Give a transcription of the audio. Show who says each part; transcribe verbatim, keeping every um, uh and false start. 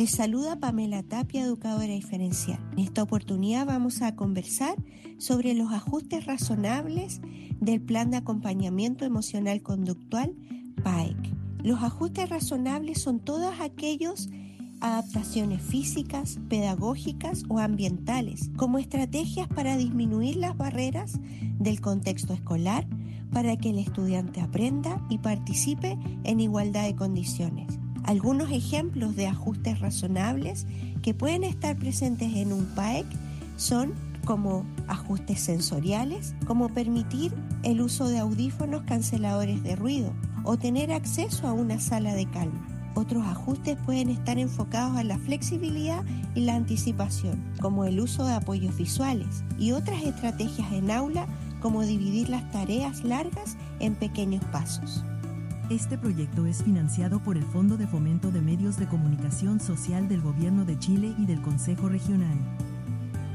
Speaker 1: Les saluda Pamela Tapia, educadora diferencial. En esta oportunidad vamos a conversar sobre los ajustes razonables del Plan de Acompañamiento Emocional Conductual, P A E C. Los ajustes razonables son todos aquellos adaptaciones físicas, pedagógicas o ambientales, como estrategias para disminuir las barreras del contexto escolar para que el estudiante aprenda y participe en igualdad de condiciones. Algunos ejemplos de ajustes razonables que pueden estar presentes en un P A E C son como ajustes sensoriales, como permitir el uso de audífonos canceladores de ruido o tener acceso a una sala de calma. Otros ajustes pueden estar enfocados a la flexibilidad y la anticipación, como el uso de apoyos visuales, y otras estrategias en aula, como dividir las tareas largas en pequeños pasos.
Speaker 2: Este proyecto es financiado por el Fondo de Fomento de Medios de Comunicación Social del Gobierno de Chile y del Consejo Regional.